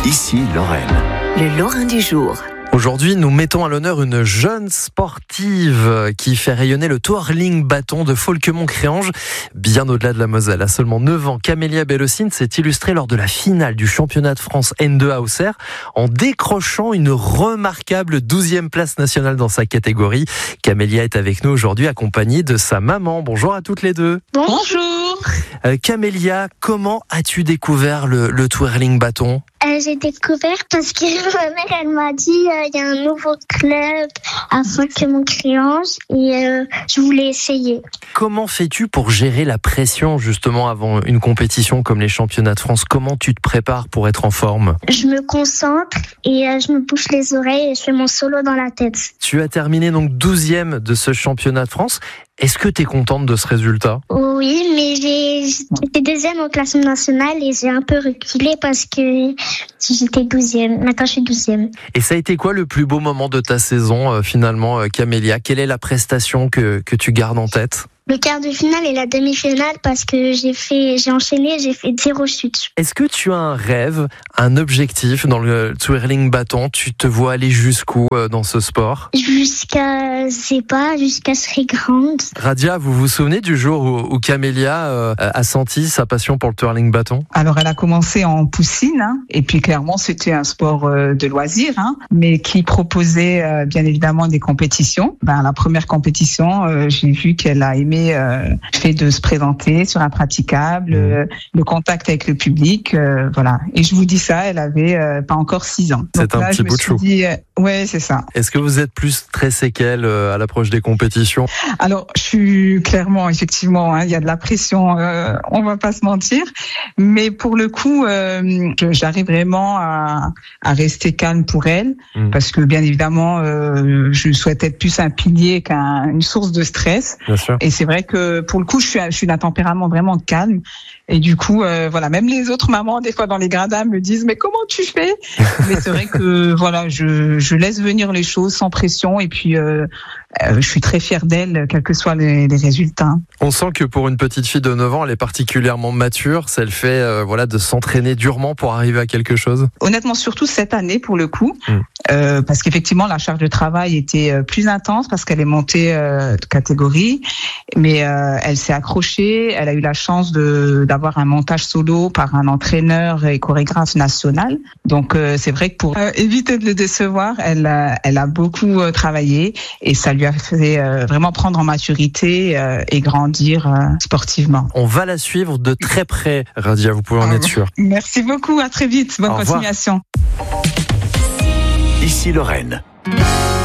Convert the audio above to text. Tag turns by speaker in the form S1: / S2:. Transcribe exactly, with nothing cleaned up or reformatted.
S1: Ici Lorraine.
S2: Le Lorrain du jour.
S3: Aujourd'hui, nous mettons à l'honneur une jeune sportive qui fait rayonner le twirling bâton de Faulquemont-Créange, bien au-delà de la Moselle. À seulement neuf ans, Camélia Bellocine s'est illustrée lors de la finale du championnat de France N deux à Auxerre en décrochant une remarquable douzième place nationale dans sa catégorie. Camélia est avec nous aujourd'hui accompagnée de sa maman. Bonjour à toutes les deux.
S4: Bonjour.
S3: Euh, Camélia, comment as-tu découvert le, le twirling bâton ?
S4: Euh, j'ai découvert parce que ma mère, elle m'a dit il euh, y a un nouveau club à Faulquemont-Créange et euh, je voulais essayer.
S3: Comment fais-tu pour gérer la pression justement avant une compétition comme les championnats de France ? Comment tu te prépares pour être en forme ?
S4: Je me concentre et euh, je me bouche les oreilles et je fais mon solo dans la tête.
S3: Tu as terminé donc douzième de ce championnat de France. Est-ce que tu es contente de ce résultat ?
S4: Oui, mais j'ai j'étais deuxième au classement national et j'ai un peu reculé parce que j'étais douzième. Maintenant, je suis douzième.
S3: Et ça a été quoi le plus beau moment de ta saison euh, finalement, euh, Camélia ? Quelle est la prestation que, que tu gardes en tête ?
S4: Le quart de finale et la demi-finale parce que j'ai fait, j'ai enchaîné, j'ai fait zéro chute.
S3: Est-ce que tu as un rêve, un objectif dans le twirling bâton ? Tu te vois aller jusqu'où euh, dans ce sport ?
S4: Jusqu'à, je sais pas, jusqu'à ce serait grande.
S3: Radia, vous vous souvenez du jour où, où Camélia euh, a senti sa passion pour le twirling bâton ?
S5: Alors, elle a commencé en poussine, hein, et puis clairement, c'était un sport euh, de loisir, hein, mais qui proposait euh, bien évidemment des compétitions. Ben, la première compétition, euh, j'ai vu qu'elle a aimé euh, le fait de se présenter sur un praticable, euh, le contact avec le public, euh, voilà. Et je vous dis ça, elle avait euh, pas encore six ans.
S3: C'est
S5: Donc
S3: un
S5: là,
S3: petit
S5: je me
S3: bout de
S5: suis
S3: chou.
S5: dit, euh, ouais, c'est ça.
S3: Est-ce que vous êtes plus stressé qu'elle euh, à l'approche des compétitions ?
S5: Alors, je suis clairement, effectivement, hein, il y a de la pression, euh, on va pas se mentir, mais pour le coup, euh, j'arrive vraiment à, à rester calme pour elle, mmh. parce que bien évidemment, euh, je souhaite être plus un pilier qu'une source de stress.
S3: Bien sûr.
S5: Et c'est vrai que pour le coup, je suis, je suis d'un tempérament vraiment calme. Et du coup, euh, voilà, même les autres mamans, des fois dans les gradins, me disent mais comment tu fais ? Mais c'est vrai que voilà, je, je laisse venir les choses sans pression et puis euh, euh, je suis très fière d'elle, quels que soient les, les résultats.
S3: On sent que pour une petite fille de neuf ans, elle est particulièrement mature. C'est le fait, euh, voilà, de s'entraîner durement pour arriver à quelque chose.
S5: Honnêtement, surtout cette année pour le coup, mmh. euh, parce qu'effectivement la charge de travail était plus intense parce qu'elle est montée euh, de catégorie, mais euh, elle s'est accrochée. Elle a eu la chance de d'avoir un montage solo par un entraîneur et chorégraphe national. Donc euh, c'est vrai que pour euh, éviter de le décevoir, elle euh, elle a beaucoup euh, travaillé et ça lui a fait euh, vraiment prendre en maturité euh, et grandir euh, sportivement.
S3: On va la suivre de très près, Radia, vous pouvez en être sûr.
S5: Merci beaucoup, à très vite, bonne continuation.
S1: Ici Lorraine.